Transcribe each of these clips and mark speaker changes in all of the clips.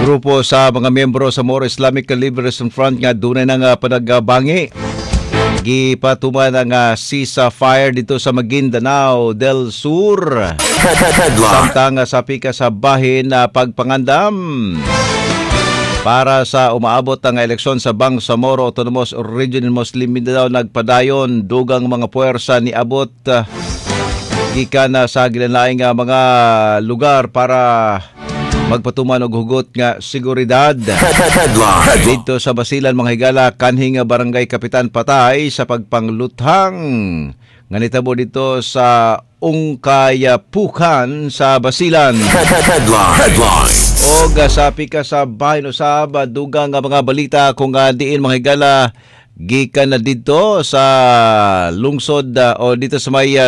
Speaker 1: grupo sa mga miyembro sa Moro Islamic Liberation Front nga dunay nang panagbangi. Gipatuman ang ceasefire dito sa Maguindanao del Sur. Samtang sa pika sa bahin na pagpangandam para sa umaabot ang eleksyon sa Bangsamoro Autonomous Region in Muslim Mindanao, nagpadayon dugang mga puwersa ni abot gikan sa ginalaing mga lugar para magpatuman og hugot nga seguridad. Dito sa Basilan, mga higala, kanhing barangay kapitan patay sa pagpangluthang nga nitabo dito sa Ungkayapukan sa Basilan. Og sa pika sa bahin usab dugang nga mga balita kung diin, mga higala, gikan na dito sa lungsod o dito sa may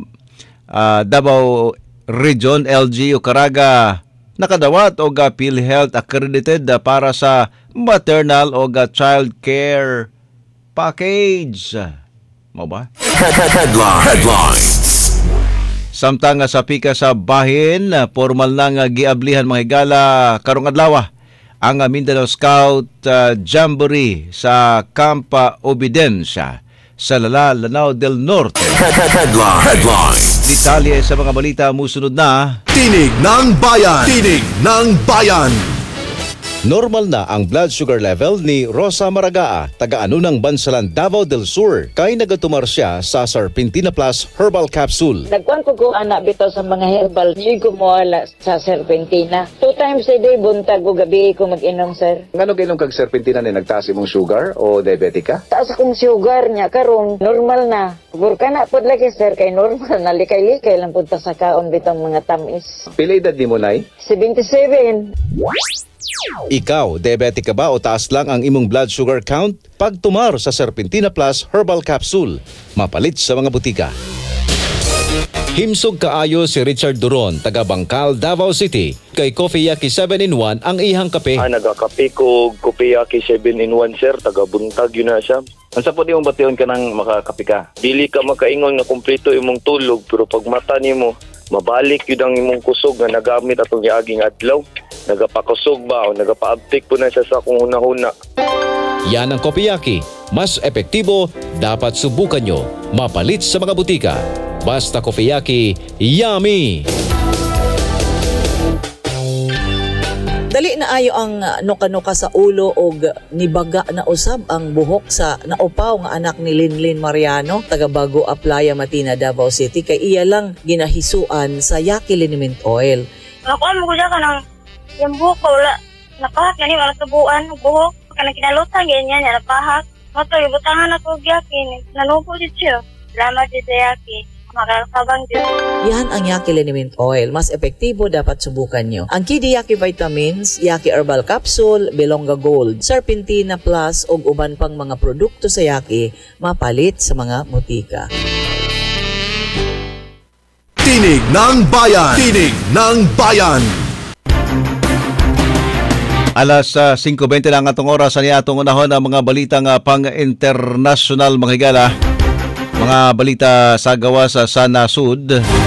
Speaker 1: Davao Region, LGU Caraga, nakadawat og PhilHealth accredited para sa maternal o child care package. Mo ba? Headlines. Samtang sa pika sa bahin, formal nang giablihan, mga higala, karong adlaw ang Mindanao Scout Jamboree sa Camp Obediencia sa Lanao del Norte. Headlines. Detalye sa mga balita musunod na.
Speaker 2: Tinig ng Bayan! Tinig ng Bayan!
Speaker 1: Normal na ang blood sugar level ni Rosa Maragaa, taga-ano ng Bansalan, Davao del Sur, kay nagatumar siya sa Serpentina Plus Herbal Capsule.
Speaker 3: Nagkuhan ko anak bitaw sa mga herbal, di ko mawala sa Serpentina. 2 times a day, buntag ko gabi ko mag-inom, sir.
Speaker 4: Ngano kainom kag Serpentina ni nagtaas imong sugar o diabetic ka?
Speaker 3: Taas akong sugar niya, karon normal na. Pagurka na po lagi, sir, kay normal na. Likay-likay lang punta sa kaon bitang mga tamis.
Speaker 4: Pila edad ni mo, nay?
Speaker 3: 77.
Speaker 1: Ikaw, diabetic ka ba o taas lang ang imong blood sugar count? Pagtumar sa Serpentina Plus Herbal Capsule, mapalit sa mga butika. Himsog kaayo si Richard Duron, taga Bangkal, Davao City. Kay Coffee Yaki 7-in-1 ang ihang kape.
Speaker 5: Nagakape ko Coffee Yaki 7-in-1, sir. Taga buntag yun na siya. Ang sapot yung bation ka ng makakape ka. Dili ka makaingon na kumpleto imong tulog, pero pag mata nimo mabalik yun ang imong kusog na nagamit atong giaging adlaw. Nagapakusog ba o nagapaabtik po na siya sa kung huna-huna.
Speaker 1: Yan ang Coffee Yaki. Mas epektibo, dapat subukan nyo. Mapalit sa mga butika. Basta Coffee Yaki, yummy!
Speaker 6: Dali na ayo ang nuka-nuka sa ulo og nibaga na usab ang buhok sa naupaw nga anak ni Linlin Mariano, taga Bago Aplaya, Matina, Davao City, kay iya lang ginahisuan sa Yaki Liniment Oil.
Speaker 7: Nakuha mo ko dyan ka ng yung buhok ko, wala napahak yan yung alatubuan, buhok, kanang kinalutan, ganyan yan, napahak. Mato, ibutangan ako Yaki, nanupo dito siya. Salamat dito Yaki. Makakabang dito.
Speaker 6: Yan ang Yaki Liniment Oil. Mas epektibo, dapat subukan nyo. Ang Kidi Yaki Vitamins, Yaki Herbal Capsule, Belonga Gold, Serpentina Plus ug uban pang mga produkto sa Yaki, mapalit sa mga butika.
Speaker 2: Tinig ng Bayan! Tinig ng Bayan!
Speaker 1: Alas 5:20 lang atong oras niya atong unahon ang mga balitang pang-international, mga higala. Mga balita sa gawa sa Sana Sud.